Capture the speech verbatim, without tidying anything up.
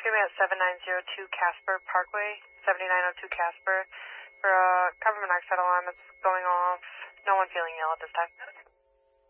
excuse me, at seven nine zero two Casper Parkway, seventy-nine oh two Casper, for a carbon monoxide alarm that's going off. No one feeling ill at this time.